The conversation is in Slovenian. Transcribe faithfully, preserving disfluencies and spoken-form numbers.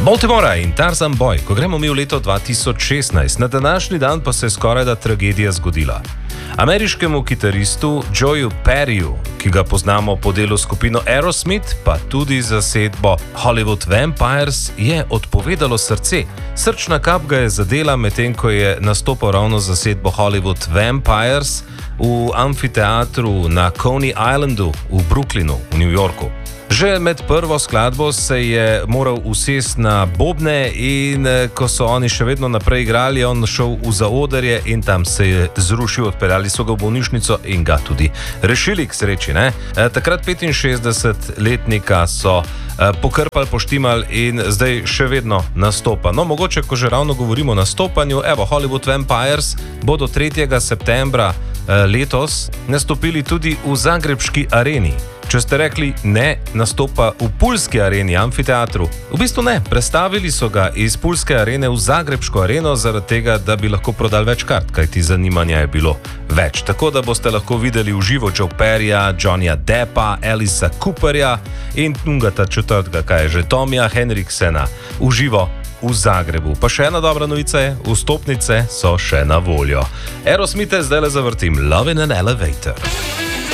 Baltimora in Tarzan Boy, ko gremo mi v leto dva tisoč šestnajst, na današnji dan pa se je skorajda tragedija zgodila. Ameriškemu kitaristu Joeju Perryju, ki ga poznamo po delu skupino Aerosmith, pa tudi zasedbo Hollywood Vampires, je odpovedalo srce. Srčna kap ga je zadela, medtem ko je nastopal ravno zasedbo Hollywood Vampires v amfiteatru na Coney Islandu v Brooklynu v New Yorku. Že med prvo skladbo se je moral usesti na bobne in ko so oni še vedno naprej igrali, je on šel v zaodrje in tam se je zrušil, odpeljali so ga v bolnišnico in ga tudi rešili, k sreči, ne? E, takrat petinšestdesetletnika so e, pokrpali, poštimali in zdaj še vedno nastopa. No, mogoče, ko že ravno govorimo o nastopanju, evo, Hollywood Vampires bodo tretjega septembra e, letos nastopili tudi v zagrebški areni. Če ste rekli ne, nastopa v Pulski areni, amfiteatru. V bistvu ne, prestavili so ga iz Pulske arene v Zagrebško areno, zaradi tega, da bi lahko prodali več kart, kajti zanimanja je bilo več. Tako da boste lahko videli v živo Joe Perryja, Johnnyja Deppa, Alice Cooperja in tungata četrtega, kaj je že, Tomija Henriksena, v živo v Zagrebu. Pa še ena dobra novica je, vstopnice so še na voljo. Aerosmithe zdaj le zavrtim, Love in an Elevator.